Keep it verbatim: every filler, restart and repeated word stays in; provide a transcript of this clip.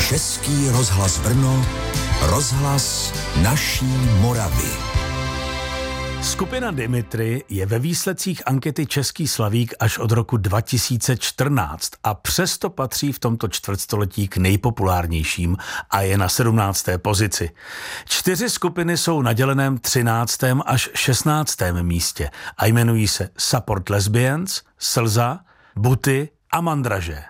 Český rozhlas Brno, rozhlas naší Moravy. Skupina Dimitri je ve výsledcích ankety Český slavík až od roku dva tisíce čtrnáct a přesto patří v tomto čtvrtstoletí k nejpopulárnějším a je na sedmnácté pozici. Čtyři skupiny jsou na děleném třináctém až šestnáctém místě a jmenují se Support Lesbians, Slza, Buty a Mandraže.